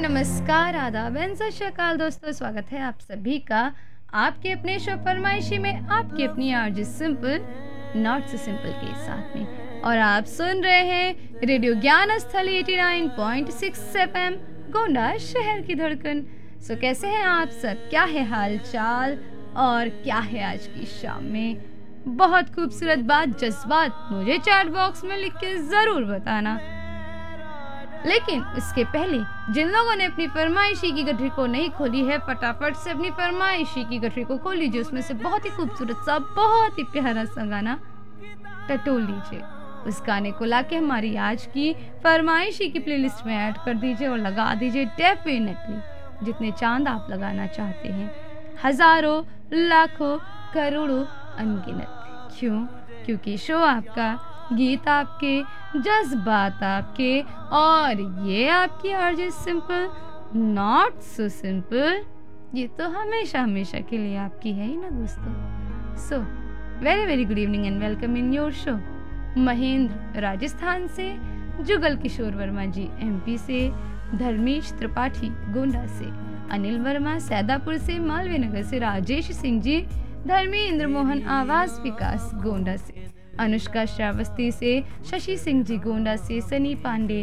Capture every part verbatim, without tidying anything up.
नमस्कार, आदाब एंड सत श्री अकाल दोस्तों। स्वागत है आप सभी का आपके अपने शो फरमाइशी में, आपकी अपनी RJ simple not so simple के साथ में। और आप सुन रहे हैं रेडियो ज्ञान स्थल नवासी पॉइंट छह एफएम गोंडा, शहर की धड़कन। सो कैसे हैं आप सब, क्या है हाल चाल और क्या है आज की शाम में? बहुत खूबसूरत बात, जज्बात मुझे चैट बॉक्स में लिख के जरूर बताना। लेकिन उसके पहले जिन लोगों ने अपनी फरमाइशी की गठरी को नहीं खोली है, फटाफट से अपनी फरमाइशी की गठरी को खोल लीजिए। उसमें से बहुत ही खूबसूरत सा, बहुत ही प्यारा सा गाना टटोल लीजिए। उस गाने को लाके हमारी आज की फरमाइशी की प्लेलिस्ट में ऐड कर दीजिए और लगा दीजिए डेफिनेटली जितने चांद आप लगाना चाहते हैं, हजारों, लाखों, करोड़ों, अनगिनत। क्यों? क्योंकि शो आपका, गीत आपके, जज्बात आपके और ये आपकी RJ simple not so simple, ये तो हमेशा हमेशा के लिए आपकी है ही ना दोस्तों। So very very good evening and welcome in your show. Mahendra Rajasthan से, जुगल किशोर वर्मा जी एमपी से, धर्मेश त्रिपाठी गोंडा से, अनिल वर्मा सैदापुर से, मालवीय नगर से, राजेश सिंह जी, धर्मेंद्र मोहन आवास विकास गोंडा से, अनुष्का श्रावस्ती से, शशि सिंह जी गोंडा से, सनी पांडे,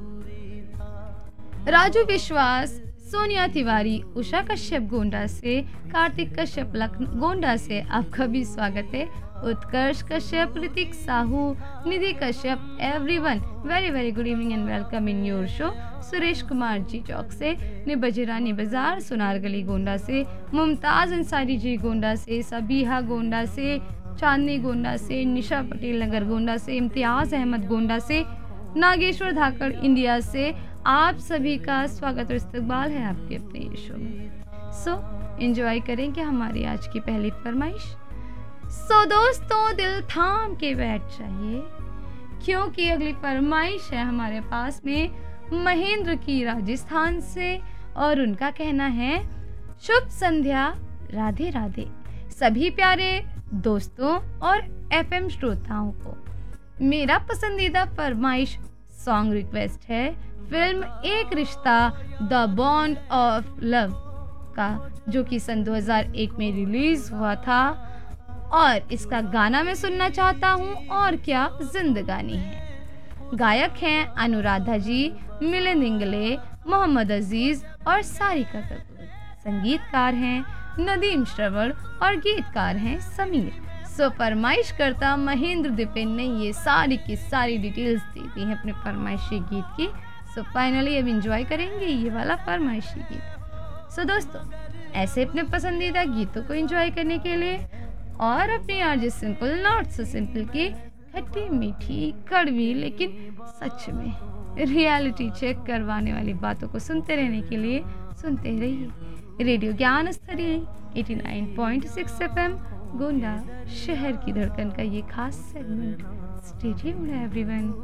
राजू विश्वास, सोनिया तिवारी, उषा कश्यप गोंडा से, कार्तिक कश्यप लखनऊ गोंडा से आपका भी स्वागत है। उत्कर्ष कश्यप, ऋतिक साहू, निधि Kashyap, everyone very very good evening and welcome in your show. Suresh Kumar ji चौक से, निबजरानी बाजार सुनार गली गोंडा से, मुमताज अंसारी जी गोंडा से, सबीहा गोंडा से, चांदनी गोंडा से, निशा पटेल नगर गोंडा से, इम्तियाज अहमद गोंडा से, नागेश्वर धाकड़ इंडिया से, आप सभी का स्वागत और इस्तकबाल है आपके अपने ये शो में। सो एंजॉय करेंगे हमारी आज की पहली फरमाइश। सो दोस्तों, दिल थाम के बैठ जाइए क्योंकि अगली फरमाइश है हमारे पास में महेंद्र की राजस्थान से और उनका कहना है, शुभ संध्या, राधे राधे सभी प्यारे दोस्तों और एफएम श्रोताओं को। मेरा पसंदीदा फरमाइश सॉन्ग रिक्वेस्ट है फिल्म एक रिश्ता द बॉन्ड ऑफ लव का, जो कि सन दो हज़ार एक में रिलीज हुआ था। और इसका गाना मैं सुनना चाहता हूँ, और क्या जिंदगानी है। गायक हैं अनुराधा जी, मिलिंद इंगले, मोहम्मद अजीज और सारिका कपूर। संगीतकार हैं नदीम श्रवण और गीतकार हैं समीर। सो फरमाइश करता महेंद्र दिपेन ने ये सारी की सारी डिटेल्स दे दी हैं अपने फरमाइशी गीत की। सो फाइनली अब एंजॉय करेंगे ये वाला फरमाइशी गीत। सो दोस्तों, ऐसे अपने पसंदीदा गीतों को एंजॉय करने के लिए और अपनी RJ simple not so simple की खट्टी मीठी कड़वी लेकिन सच में रियलिटी चेक करवाने वाली बातों को सुनते रहने के लिए सुनते रहिए रेडियो ज्ञान स्तरीय नवासी पॉइंट छह एफएम गोंडा, शहर की धड़कन का ये खास सेगमेंट। Stay tuned everyone.